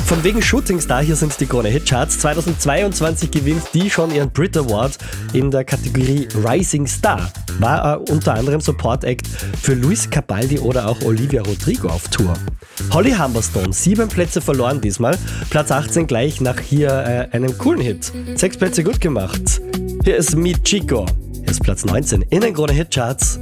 Von wegen Shooting Star, hier sind die Krone Hit Charts. 2022 gewinnt die schon ihren Brit Award in der Kategorie Rising Star. War unter anderem Support Act für Luis Capaldi oder auch Olivia Rodrigo auf Tour. Holly Humberstone, 7 Plätze verloren diesmal, Platz 18 gleich nach hier einem coolen Hit. 6 Plätze gut gemacht. Hier ist Mi Chico, hier ist Platz 19 in den Krone Hit Charts.